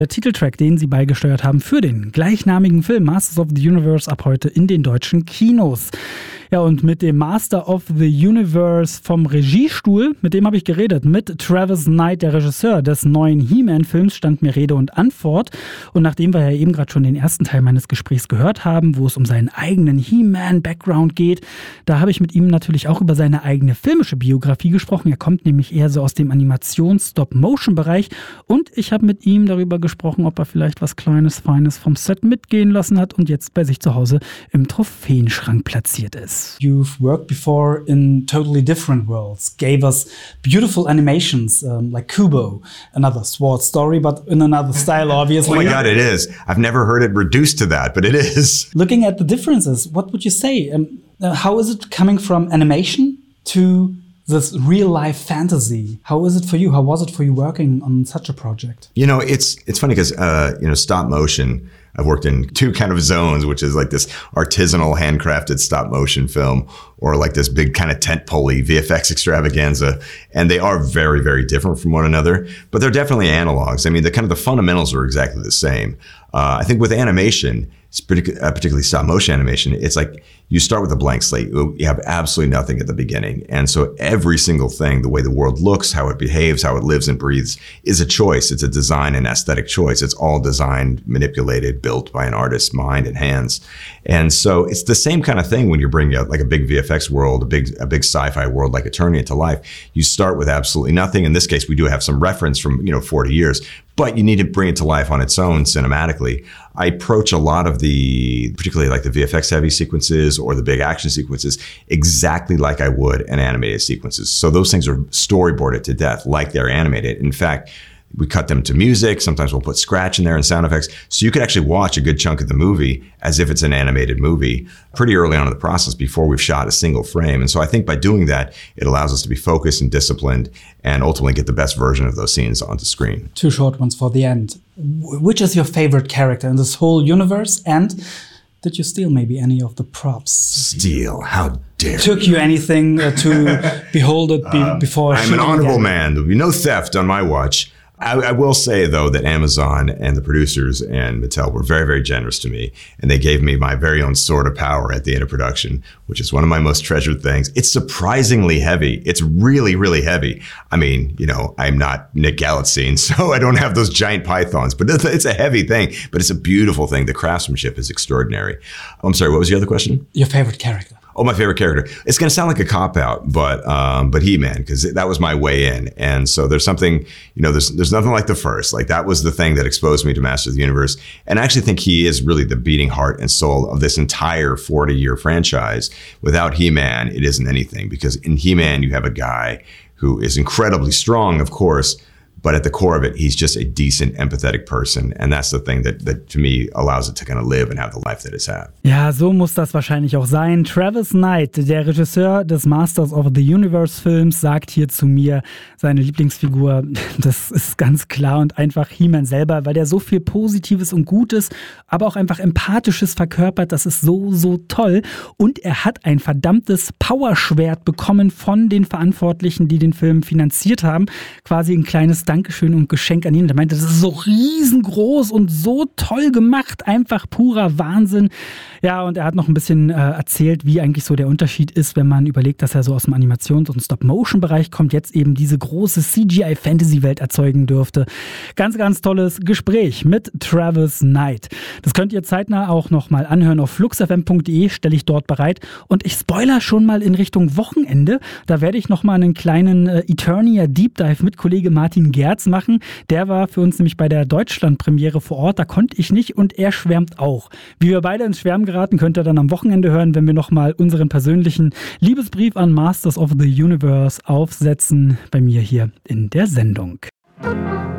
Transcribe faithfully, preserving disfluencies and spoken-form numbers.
Der Titeltrack, den sie beigesteuert haben für den gleichnamigen Film Masters of the Universe ab heute in den deutschen Kinos. Ja, und mit dem Master of the Universe vom Regiestuhl, mit dem habe ich geredet, mit Travis Knight, der Regisseur des neuen He-Man-Films, stand mir Rede und Antwort. Und nachdem wir ja eben gerade schon den ersten Teil meines Gesprächs gehört haben, wo es um seinen eigenen He-Man-Background geht, da habe ich mit ihm natürlich auch über seine eigene filmische Biografie gesprochen. Er kommt nämlich eher so aus dem Animations-Stop-Motion-Bereich und ich habe mit ihm darüber gesprochen, ob er vielleicht was Kleines, Feines vom Set mitgehen lassen hat und jetzt bei sich zu Hause im Trophäenschrank platziert ist. You've worked before in totally different worlds, gave us beautiful animations um, like Kubo, another sword story, but in another style, obviously. Oh my God, it is. I've never heard it reduced to that, but it is. Looking at the differences, what would you say? Um, uh, how is it coming from animation to this real-life fantasy? How is it for you? How was it for you working on such a project? You know, it's it's funny because, uh, you know, stop motion, I've worked in two kind of zones, which is like this artisanal, handcrafted stop motion film or like this big kind of tent-pole V F X extravaganza. And they are very, very different from one another, but they're definitely analogs. I mean, the kind of the fundamentals are exactly the same. Uh, I think with animation, uh, particularly stop motion animation, it's like you start with a blank slate. You have absolutely nothing at the beginning. And so every single thing, the way the world looks, how it behaves, how it lives and breathes, is a choice. It's a design and aesthetic choice. It's all designed, manipulated, built by an artist's mind and hands. And so it's the same kind of thing when you're bringing out like a big V F X world, a big a big sci-fi world like Eternia into life. You start with absolutely nothing. In this case, we do have some reference from, you know, forty years. But you need to bring it to life on its own cinematically. I approach a lot of the, particularly like the V F X heavy sequences or the big action sequences, exactly like I would an animated sequences. So those things are storyboarded to death, like they're animated. In fact, we cut them to music. Sometimes we'll put scratch in there and sound effects. So you could actually watch a good chunk of the movie as if it's an animated movie pretty early on in the process before we've shot a single frame. And so I think by doing that, it allows us to be focused and disciplined and ultimately get the best version of those scenes onto screen. Two short ones for the end. Which is your favorite character in this whole universe? And did you steal maybe any of the props? Steal? How dare Took you anything uh, to behold it be uh, before? I'm an honorable man. There'll be no theft on my watch. I, I will say, though, that Amazon and the producers and Mattel were very, very generous to me. And they gave me my very own sword of power at the end of production, which is one of my most treasured things. It's surprisingly heavy. It's really, really heavy. I mean, you know, I'm not Nick Galitzine, so I don't have those giant pythons. But it's, it's a heavy thing, but it's a beautiful thing. The craftsmanship is extraordinary. I'm sorry, what was the other question? Your favorite character. Oh, my favorite character. It's going to sound like a cop-out, but um, but He-Man, because that was my way in. And so there's something, you know, there's there's nothing like the first. Like that was the thing that exposed me to Masters of the Universe. And I actually think he is really the beating heart and soul of this entire forty-year franchise. Without He-Man, it isn't anything, because in He-Man, you have a guy who is incredibly strong, of course, but at the core of it, he's just a decent, empathetic person. And that's the thing that, that to me allows it to kind of live and have the life that it's had. Ja, so muss das wahrscheinlich auch sein. Travis Knight, der Regisseur des Masters of the Universe Films, sagt hier zu mir, seine Lieblingsfigur, das ist ganz klar und einfach He-Man selber, weil der so viel Positives und Gutes, aber auch einfach Empathisches verkörpert. Das ist so, so toll. Und er hat ein verdammtes Powerschwert bekommen von den Verantwortlichen, die den Film finanziert haben. Quasi ein kleines Dankeschön und Geschenk an ihn. Er meinte, das ist so riesengroß und so toll gemacht. Einfach purer Wahnsinn. Ja, und er hat noch ein bisschen äh, erzählt, wie eigentlich so der Unterschied ist, wenn man überlegt, dass er so aus dem Animations- und Stop-Motion-Bereich kommt, jetzt eben diese große C G I-Fantasy-Welt erzeugen dürfte. Ganz, ganz tolles Gespräch mit Travis Knight. Das könnt ihr zeitnah auch nochmal anhören auf flux f m punkt d e, stelle ich dort bereit. Und ich spoiler schon mal in Richtung Wochenende. Da werde ich nochmal einen kleinen äh, Eternia Deep Dive mit Kollege Martin Gerz machen. Der war für uns nämlich bei der Deutschland-Premiere vor Ort. Da konnte ich nicht und er schwärmt auch. Wie wir beide ins Schwärmen geraten, könnt ihr dann am Wochenende hören, wenn wir nochmal unseren persönlichen Liebesbrief an Masters of the Universe aufsetzen. Bei mir hier in der Sendung.